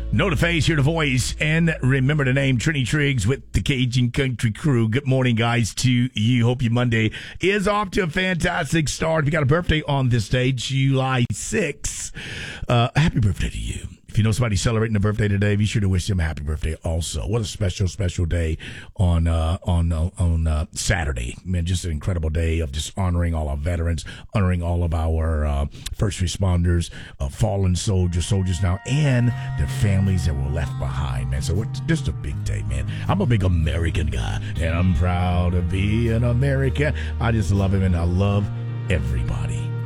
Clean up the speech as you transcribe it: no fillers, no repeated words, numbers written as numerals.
Know the face, hear the voice, and remember the name. Trini Triggs with the Cajun Country Crew. Good morning, guys, to you. Hope your Monday is off to a fantastic start. If you got a birthday on this day, July 6th, happy birthday to you. If you know somebody celebrating a birthday today, be sure to wish them a happy birthday also. What a special, special day on Saturday. Man, just an incredible day of just honoring all our veterans, honoring all of our first responders, fallen soldiers now, and their families that were left behind, man. So it's just a big day, man. I'm a big American guy, and I'm proud to be an American. I just love him, and I love everybody.